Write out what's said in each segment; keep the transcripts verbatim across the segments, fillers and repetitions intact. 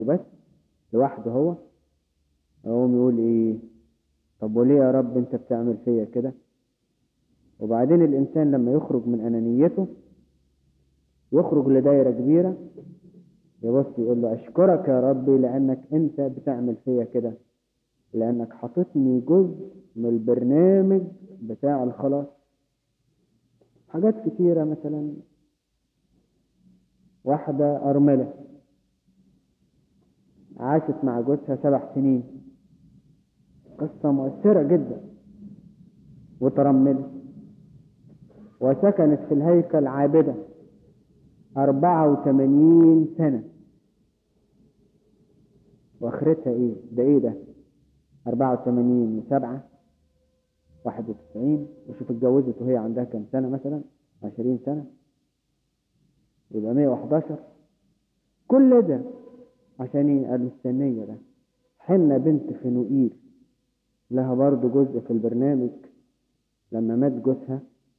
بس لوحده هو، يقوم يقول ايه؟ طب وليه يا رب انت بتعمل فيا كده؟ وبعدين الانسان لما يخرج من انانيته يخرج لدايرة كبيرة، يبص يقول له اشكرك يا ربي لانك انت بتعمل فيا كده، لانك حاططني جزء من البرنامج بتاع الخلاص. حاجات كتيرة، مثلا واحدة أرملة عاشت مع جوزها سبع سنين، قصة مؤثرة جدا، وترملت وسكنت في الهيكل عابدة أربعة وثمانين سنة. واخرتها ايه؟ ده ايه ده؟ أربعة وثمانين وسبعة واحد وتسعين. وشوف اتجوزت وهي عندها كام سنة؟ مثلا عشرين سنة، يبقى مية وحداشر. كل ده عشان ايه؟ المستنية ده. حنة بنت فنوئيل لها برضو جزء في البرنامج. لما مات جوزها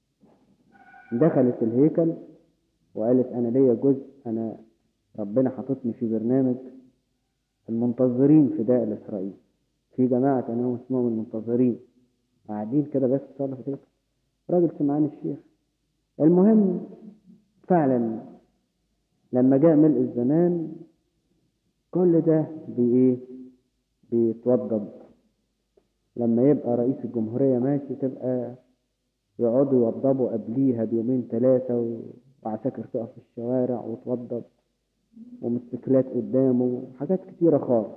دخلت الهيكل وقالت انا ليا جزء، انا ربنا حاططني في برنامج المنتظرين فداء الاسرائيل. في جماعة كانوا اسمهم المنتظرين قاعدين كده بس صلى في الهيكل، راجل سمعان الشيخ. المهم فعلا لما جاء ملء الزمان كل ده بايه؟ بيتوضب. لما يبقى رئيس الجمهورية ماشي تبقى يقعدوا يوضبوا قبليها بيومين ثلاثة، وعساكر تقف في الشوارع وتوضب، وموتوسيكلات قدامه، حاجات كتيرة خالص.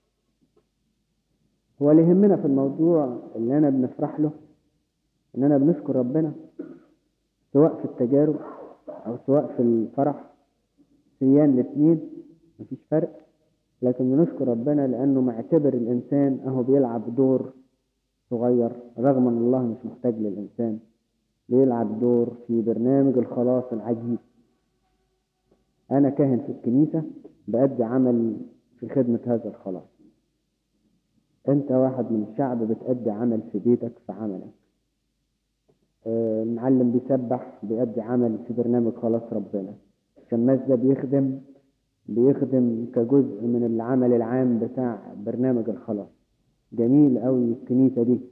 هو اللي يهمنا في الموضوع اللي أنا بنفرح له إننا بنشكر ربنا، سواء في التجارب أو سواء في الفرح، سيان الاثنين مفيش فرق. لكن بنشكر ربنا لأنه معتبر الإنسان أهو بيلعب دور صغير، رغم أن الله مش محتاج للإنسان، بيلعب دور في برنامج الخلاص العجيب. أنا كاهن في الكنيسة بأدي عمل في خدمة هذا الخلاص. أنت واحد من الشعب بتأدي عمل في بيتك في عملك. آه، معلم بيسبح بيأدي عمل في برنامج خلاص ربنا. الشماس ده بيخدم بيخدم كجزء من العمل العام بتاع برنامج الخلاص. جميل قوي الكنيسة دي،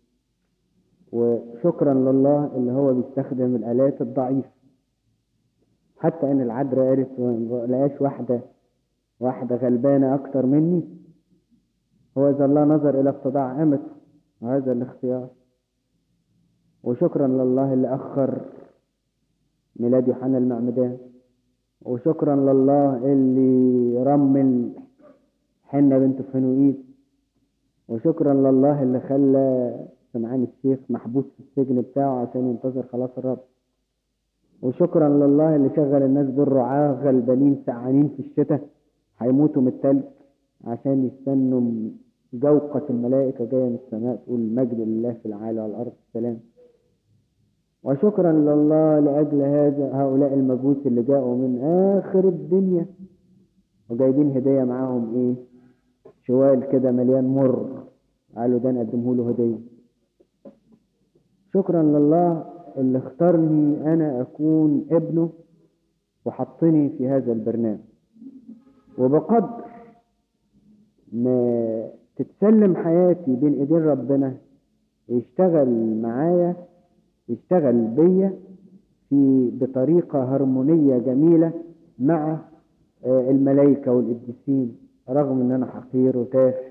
وشكرا لله اللي هو بيستخدم الآلات الضعيفة. حتى ان العذراء قالت لقاش واحدة واحدة غلبانة اكتر مني، هو إذا الله نظر الى اتضاع امته، وهذا الاختيار. وشكرا لله اللي اخر ميلاد يوحنا المعمدان، وشكرا لله اللي رمل حنة بنت فنوئيل، وشكرا لله اللي خلى سمعان الشيخ محبوس في السجن بتاعه عشان ينتظر خلاص الرب. وشكرا لله اللي شغل الناس بالرعاة غلبانين سعانين في الشتاء هيموتوا من التلج عشان يستنوا جوقة الملائكة جاية من السماء تقول مجد لله في العالي على الأرض السلام. وشكرا لله لأجل هذا هؤلاء المجوس اللي جاءوا من آخر الدنيا وجايبين هدية معاهم إيه؟ شوال كده مليان مر، قالوا ده نقدمه له هدية. شكرا لله اللي اختارني أنا أكون ابنه وحطني في هذا البرنامج. وبقدر ما تتسلم حياتي بين ايدين ربنا يشتغل معايا، يشتغل بيا في بطريقة هرمونية جميلة مع الملائكة والقديسين، رغم ان انا حقير وتافه.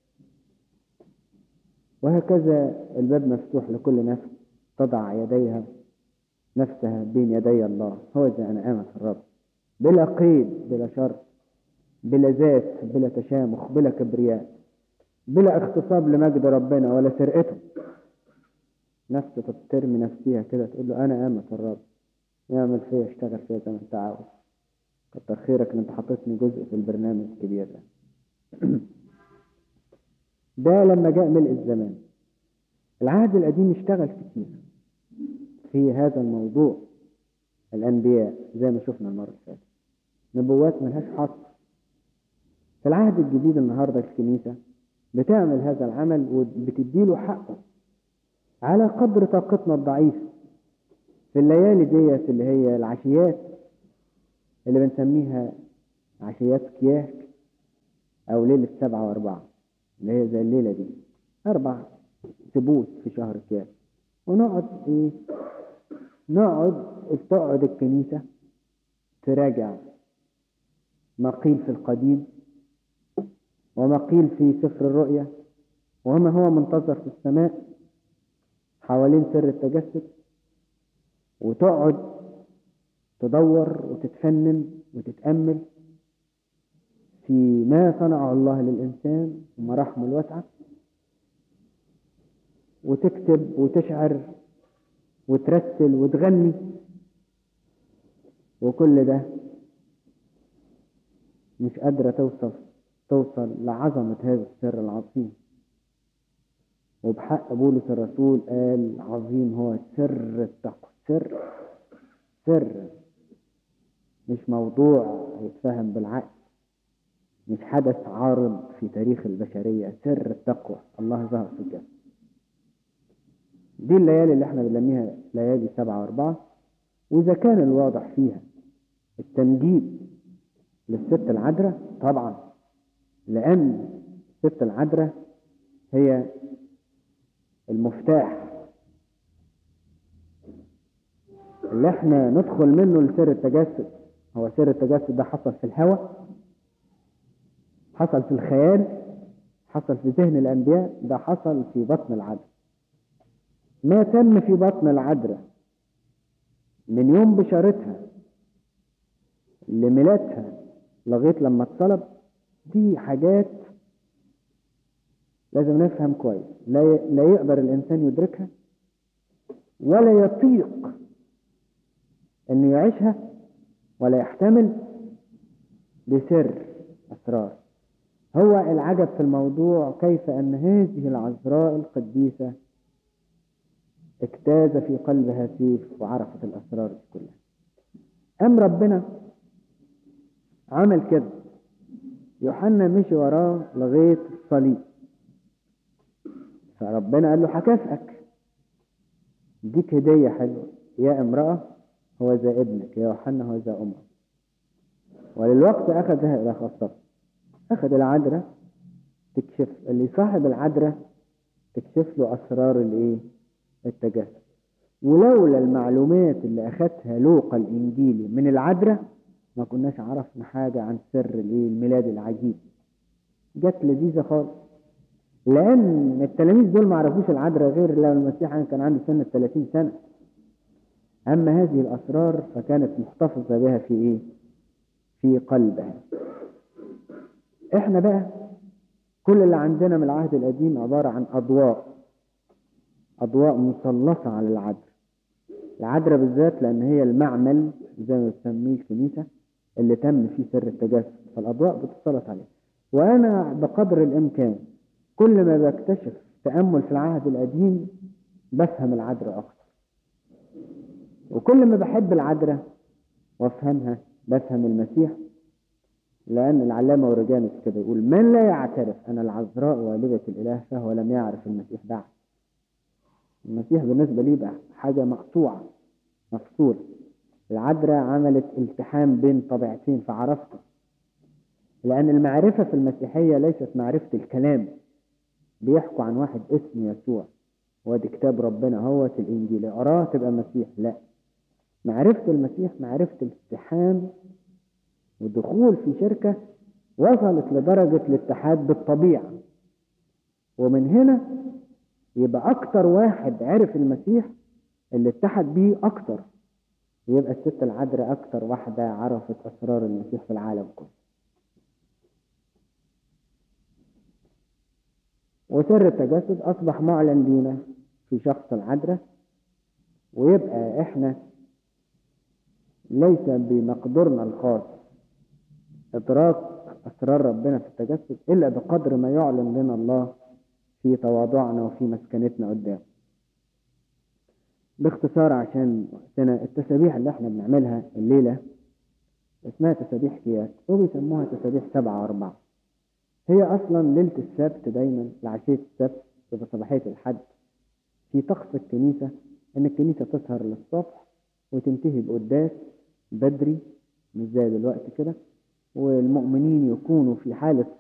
وهكذا الباب مفتوح لكل نفس تضع يديها نفسها بين يدي الله. هو ذا انا امة الرب، بلا قيد بلا شرط، بلا ذات بلا تشامخ بلا كبرياء، بلا اغتصاب لمجد ربنا ولا سرقته. نفس ترمي نفسيها كده تقول له انا امة الرب، يعمل فيا اشتغل فيا زي ما انت عاوز، كتر خيرك ان انت حطيتني جزء في البرنامج الكبير ده. ده لما جاء ملء الزمان. العهد القديم اشتغل كتير في هذا الموضوع. الانبياء زي ما شفنا المره اللي فاتت، نبوات ملهاش حصر. في العهد الجديد النهارده الكنيسه بتعمل هذا العمل وبتديله حقه على قدر طاقتنا الضعيفه. في الليالي ديت اللي هي العشيات اللي بنسميها عشيات كياك، أو ليلة سبعة وأربعة اللي هي زي الليلة دي، أربع سبوت في شهر كياس. ونقعد إيه؟ نقعد تقعد الكنيسة تراجع ما قيل في القديم وما قيل في سفر الرؤيا وما هو منتظر في السماء حوالين سر التجسد، وتقعد تدور وتتفنن وتتأمل في ما صنعه الله للإنسان ومراحمه الواسعة، وتكتب وتشعر وترسل وتغني. وكل ده مش قادرة توصف توصل لعظمة هذا السر العظيم. وبحق بولس الرسول قال عظيم هو سر التقوى. سر سر مش موضوع يتفهم بالعقل، مش حدث عارض في تاريخ البشرية. سر التقوى الله ظهر في الجسد. دي الليالي اللي احنا بنسميها ليالي سبعة واربعة. وإذا كان الواضح فيها التمجيد للست العذراء طبعا، لأن الست العذراء هي المفتاح اللي احنا ندخل منه لسر التجسد. هو سر التجسد ده حصل في الهوى، حصل في الخيال، حصل في ذهن الأنبياء، ده حصل في بطن العذراء. ما تم في بطن العذراء من يوم بشارتها لميلادها لغاية لما اتصلب، دي حاجات لازم نفهم كويس. لا لا يقدر الإنسان يدركها ولا يطيق أنه يعيشها ولا يحتمل بسر أسرار. هو العجب في الموضوع كيف أن هذه العذراء القديسة اجتاز في قلبها سيف وعرفت الأسرار دي كلها. أم ربنا عمل كده. يوحنا مشي وراه لغاية الصليب، فربنا قال له هكافئك، ديك هدية حلوة يا امرأة، هو ذا ابنك، يا يوحنا هو ذا أمك. وللوقت أخذها إلى خاصته، أخذ العذراء تكشف اللي صاحب العذراء تكشف له أسرار الإيه؟ التجسد. ولولا المعلومات اللي أخذتها لوقا الإنجيلي من العذراء ما كناش عرفنا حاجة عن سر الإيه؟ الميلاد العجيب. جت لذيذة خالص، لأن التلاميذ دول ما عرفوش العذراء غير لما المسيح كان عنده سنة ثلاثين سنة. أما هذه الأسرار فكانت محتفظة بها في إيه؟ في قلبها. إحنا بقى كل اللي عندنا من العهد القديم عبارة عن أضواء أضواء مسلطة على العذراء. العذراء بالذات لأن هي المعمل زي ما بتسميه الكنيسة اللي تم فيه سر التجسد، فالأضواء بتسلط عليه. وأنا بقدر الإمكان كل ما بكتشف تأمل في العهد القديم بفهم العذراء أكثر، وكل ما بحب العذراء وافهمها بفهم المسيح. لأن العلامة أوريجانوس كده يقول من لا يعترف أن العذراء والدة الإله فهو لم يعرف المسيح بعد. المسيح بالنسبة لي بقى حاجة مقطوعة مفصولة. العذراء عملت التحام بين طبيعتين فعرفته. لأن المعرفة في المسيحية ليست معرفة الكلام، بيحكوا عن واحد اسمه يسوع وادي كتاب ربنا هو الإنجيل اقراه تبقى مسيح. لا، معرفة المسيح معرفة الالتحام ودخول في شركة وصلت لدرجة الاتحاد بالطبيعة. ومن هنا يبقى أكتر واحد عرف المسيح اللي اتحد بيه أكتر، يبقى الست العذراء أكتر واحدة عرفت أسرار المسيح في العالم كله. وسر التجسد أصبح معلن لينا في شخص العذراء. ويبقى إحنا ليس بمقدورنا الخاص إدراك أسرار ربنا في التجسد إلا بقدر ما يعلن لنا الله في تواضعنا وفي مسكنتنا قدامه. باختصار عشان وقتنا، التسابيح اللي احنا بنعملها الليلة اسمها تسابيح كياس وبيسموها تسابيح سبعة واربعة. هي أصلا ليلة السبت دايما لعشية السبت في صباحية الحد في طقس الكنيسة إن الكنيسة تسهر للصبح وتنتهي بقداس بدري مش زي دلوقتي كده، والمؤمنين يكونوا في حالة